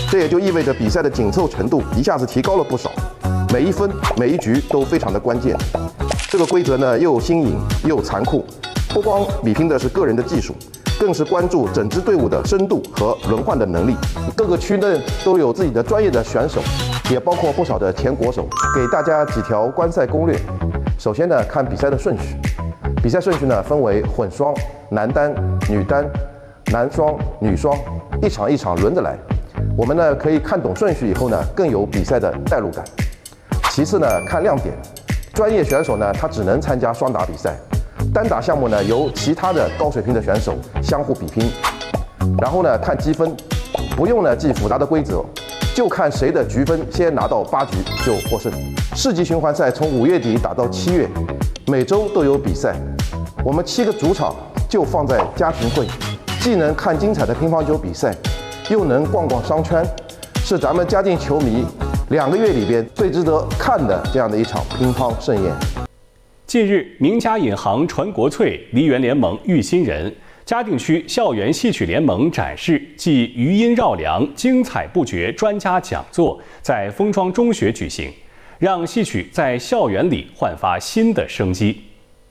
这也就意味着比赛的紧凑程度一下子提高了不少，每一分每一局都非常的关键。这个规则呢又新颖又残酷，不光比拼的是个人的技术，更是关注整支队伍的深度和轮换的能力。各个区呢都有自己的专业的选手，也包括不少的前国手。给大家几条观赛攻略。首先呢，看比赛的顺序。比赛顺序呢分为混双、男单、女单、男双、女双，一场一场轮着来。我们呢可以看懂顺序以后呢，更有比赛的代入感。其次呢，看亮点。专业选手呢，他只能参加双打比赛，单打项目呢由其他的高水平的选手相互比拼。然后呢，看积分，不用呢记复杂的规则，就看谁的局分先拿到8局就获胜。世纪循环赛从5月底打到7月，每周都有比赛。我们7个主场就放在家庭会，既能看精彩的乒乓球比赛，又能逛逛商圈，是咱们嘉定球迷2个月里边最值得看的这样的一场乒乓盛宴。 近日，名家引行传国粹，梨园联盟育新人。嘉定区校园戏曲联盟展示暨余音绕梁、精彩不绝专家讲座在封庄中学举行，让戏曲在校园里焕发新的生机。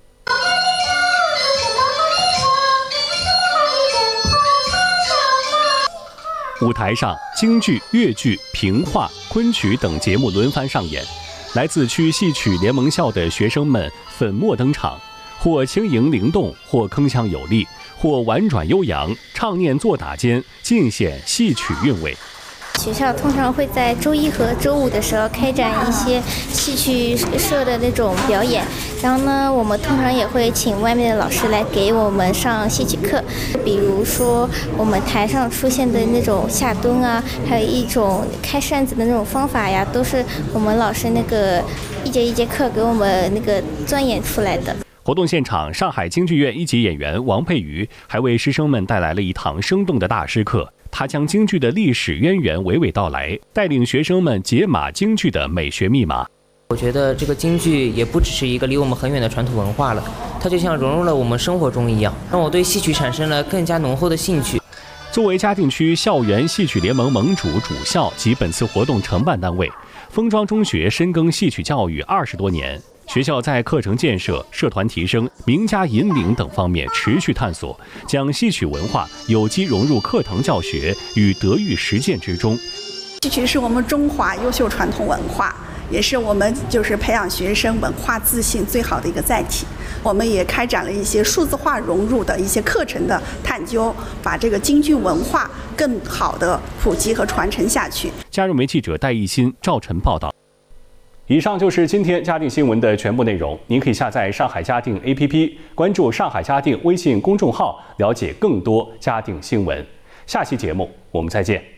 舞台上，京剧、越剧、评话、昆曲等节目轮番上演，来自区戏曲联盟校的学生们粉墨登场，或轻盈灵动，或铿锵有力，或婉转悠扬，唱念做打间，尽显戏曲韵味。 学校通常会在周一和周五的时候开展一些戏曲社的那种表演，然后呢，我们通常也会请外面的老师来给我们上戏曲课，比如说我们台上出现的那种下蹲啊，还有一种开扇子的那种方法呀，都是我们老师那个一节一节课给我们那个钻研出来的。 活动现场，上海京剧院1级演员王佩瑜还为师生们带来了一堂生动的大师课。他将京剧的历史渊源娓娓道来，带领学生们解码京剧的美学密码。 我觉得这个京剧也不只是一个离我们很远的传统文化了，它就像融入了我们生活中一样，让我对戏曲产生了更加浓厚的兴趣。 作为嘉定区校园戏曲联盟盟主、主校及本次活动承办单位，封庄中学深耕戏曲教育20多年。学校在课程建设、社团提升、名家引领等方面持续探索，将戏曲文化有机融入课堂教学与德育实践之中。 戏曲是我们中华优秀传统文化，也是我们培养学生文化自信最好的一个载体。我们也开展了一些数字化融入的一些课程的探究，把这个京剧文化更好的普及和传承下去。 加入媒记者戴艺新、赵晨报道。以上就是今天嘉定新闻的全部内容。您可以下载上海嘉定 APP， 关注上海嘉定微信公众号，了解更多嘉定新闻。下期节目我们再见。